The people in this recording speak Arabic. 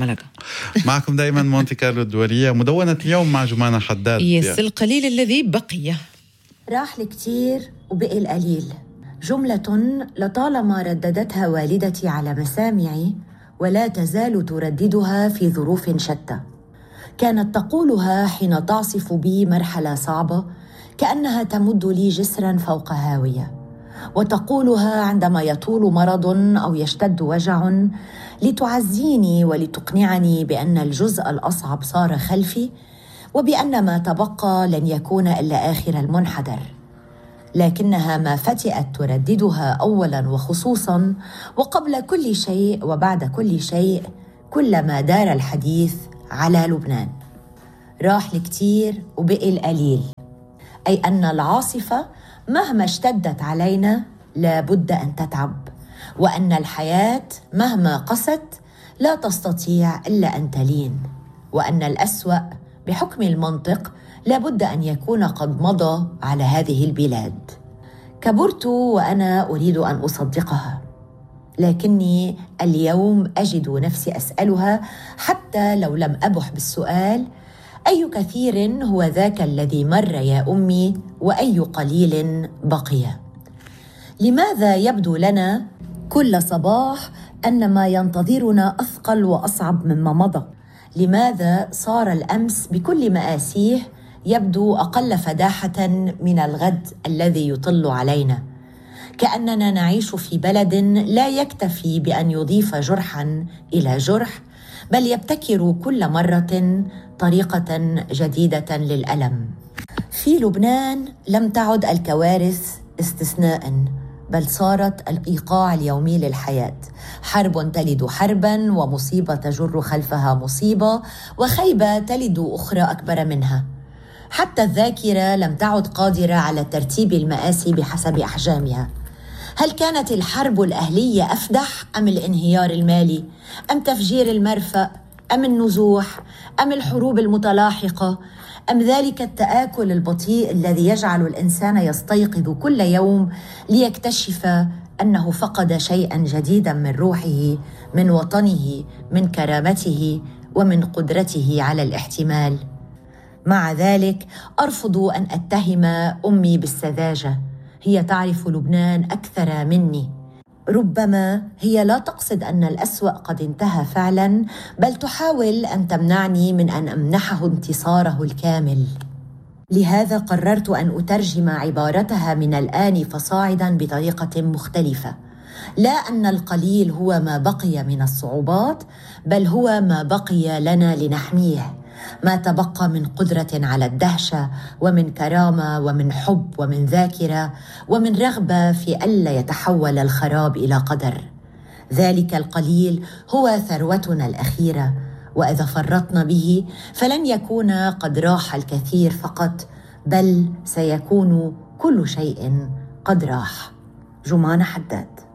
ملكة. معكم دائما مونتي كارلو الدولية. مدونة اليوم مع جمانة حداد. يس القليل الذي بقي. راح الكتير وبقي القليل، جملة لطالما رددتها والدتي على مسامعي ولا تزال ترددها في ظروف شتى. كانت تقولها حين تعصف بي مرحلة صعبة كأنها تمد لي جسرا فوق هاوية، وتقولها عندما يطول مرض أو يشتد وجع لتعزيني ولتقنعني بأن الجزء الأصعب صار خلفي وبأن ما تبقى لن يكون إلا آخر المنحدر. لكنها ما فتئت ترددها أولا وخصوصا وقبل كل شيء وبعد كل شيء كلما دار الحديث على لبنان. راح الكتير وبقي القليل، أي أن العاصفة مهما اشتدت علينا لا بد أن تتعب، وأن الحياة مهما قست لا تستطيع إلا أن تلين، وأن الأسوأ بحكم المنطق لا بد أن يكون قد مضى على هذه البلاد. كبرت وأنا أريد أن أصدقها، لكني اليوم أجد نفسي أسألها حتى لو لم أبح بالسؤال: أي كثير هو ذاك الذي مر يا أمي وأي قليل بقي؟ لماذا يبدو لنا كل صباح أن ما ينتظرنا أثقل وأصعب مما مضى؟ لماذا صار الأمس بكل مآسيه يبدو أقل فداحة من الغد الذي يطل علينا؟ كأننا نعيش في بلد لا يكتفي بأن يضيف جرحا إلى جرح، بل يبتكر كل مرة طريقة جديدة للألم. في لبنان لم تعد الكوارث استثناء، بل صارت الإيقاع اليومي للحياة. حرب تلد حربا، ومصيبة تجر خلفها مصيبة، وخيبة تلد أخرى أكبر منها. حتى الذاكرة لم تعد قادرة على ترتيب المآسي بحسب أحجامها. هل كانت الحرب الأهلية أفدح أم الانهيار المالي أم تفجير المرفأ أم النزوح أم الحروب المتلاحقة أم ذلك التآكل البطيء الذي يجعل الإنسان يستيقظ كل يوم ليكتشف أنه فقد شيئا جديدا من روحه، من وطنه، من كرامته ومن قدرته على الاحتمال؟ مع ذلك أرفض أن أتهم أمي بالسذاجة، هي تعرف لبنان أكثر مني. ربما هي لا تقصد أن الأسوأ قد انتهى فعلا، بل تحاول أن تمنعني من أن أمنحه انتصاره الكامل. لهذا قررت أن أترجم عبارتها من الآن فصاعدا بطريقة مختلفة. لا أن القليل هو ما بقي من الصعوبات، بل هو ما بقي لنا لنحميه، ما تبقى من قدرة على الدهشة ومن كرامة ومن حب ومن ذاكرة ومن رغبة في ألا يتحول الخراب إلى قدر. ذلك القليل هو ثروتنا الأخيرة، وإذا فرطنا به فلن يكون قد راح الكثير فقط، بل سيكون كل شيء قد راح. جمانة حداد.